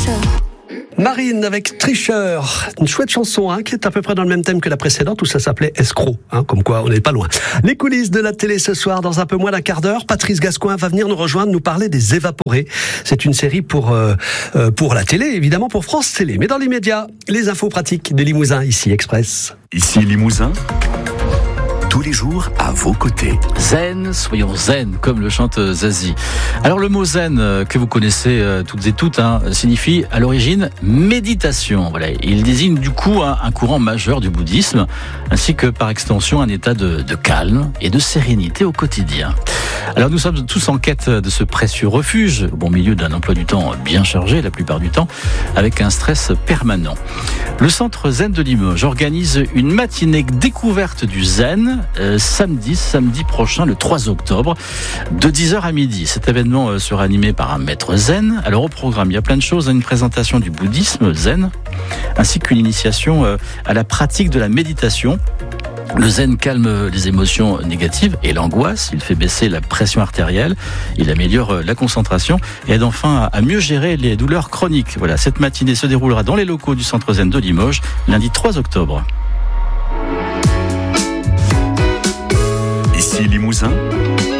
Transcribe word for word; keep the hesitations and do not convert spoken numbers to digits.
Tricheur. Marine avec Tricheur, une chouette chanson hein, qui est à peu près dans le même thème que la précédente où ça s'appelait Escroc, hein, comme quoi on n'est pas loin. Les coulisses de la télé ce soir, dans un peu moins d'un quart d'heure, Patrice Gascoin va venir nous rejoindre, nous parler des Évaporés. C'est une série pour, euh, euh, pour la télé, évidemment pour France Télé. Mais dans l'immédiat, les infos pratiques de Limousin, ici Express. Ici Limousin, tous les jours à vos côtés. Zen, soyons zen, comme le chante Zazie. Alors le mot zen, euh, que vous connaissez euh, toutes et toutes, hein, signifie à l'origine méditation. Voilà, il désigne du coup un, un courant majeur du bouddhisme, ainsi que par extension un état de, de calme et de sérénité au quotidien. Alors nous sommes tous en quête de ce précieux refuge, au bon milieu d'un emploi du temps bien chargé la plupart du temps, avec un stress permanent. Le centre Zen de Limoges organise une matinée découverte du zen, euh, samedi, samedi prochain, le trois octobre, de dix heures à midi. Cet événement euh, sera animé par un maître zen. Alors au programme, il y a plein de choses, une présentation du bouddhisme zen, ainsi qu'une initiation euh, à la pratique de la méditation. Le zen calme les émotions négatives et l'angoisse, il fait baisser la pression artérielle, il améliore la concentration et aide enfin à mieux gérer les douleurs chroniques. Voilà, cette matinée se déroulera dans les locaux du centre zen de Limoges, lundi trois octobre. Ici Limousin,